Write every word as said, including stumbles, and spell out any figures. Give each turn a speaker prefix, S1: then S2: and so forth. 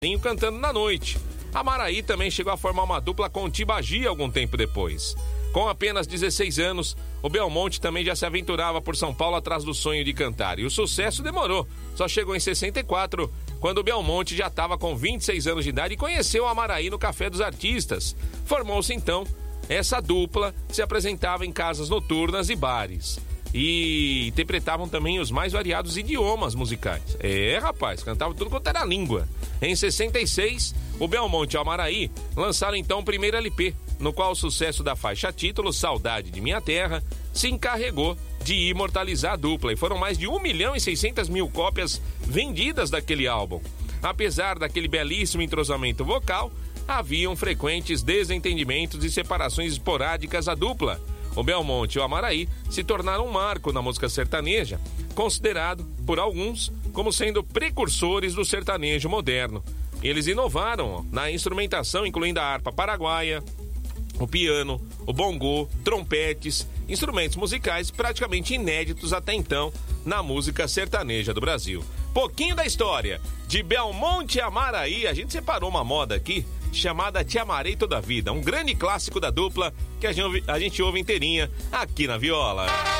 S1: cantando na noite. A Maraí também chegou a formar uma dupla com o Tibagi algum tempo depois. Com apenas dezesseis anos, o Belmonte também já se aventurava por São Paulo atrás do sonho de cantar. E o sucesso demorou. Só chegou em sessenta e quatro, quando o Belmonte já estava com vinte e seis anos de idade e conheceu a Maraí no Café dos Artistas. Formou-se então essa dupla que se apresentava em casas noturnas e bares. E interpretavam também os mais variados idiomas musicais. É, rapaz, cantavam tudo quanto era língua. Em sessenta e seis, o Belmonte e a Maraí lançaram então o primeiro L P, no qual o sucesso da faixa título, Saudade de Minha Terra, se encarregou de imortalizar a dupla. E foram mais de um milhão e seiscentas mil cópias vendidas daquele álbum. Apesar daquele belíssimo entrosamento vocal, haviam frequentes desentendimentos e separações esporádicas à dupla. O Belmonte e o Maraí se tornaram um marco na música sertaneja, considerado por alguns como sendo precursores do sertanejo moderno. Eles inovaram na instrumentação, incluindo a harpa paraguaia, o piano, o bongô, trompetes, instrumentos musicais praticamente inéditos até então na música sertaneja do Brasil. Pouquinho da história de Belmonte e Maraí. A gente separou uma moda aqui chamada Te Amarei Toda a Vida, um grande clássico da dupla que a gente ouve, a gente ouve inteirinha aqui na Viola.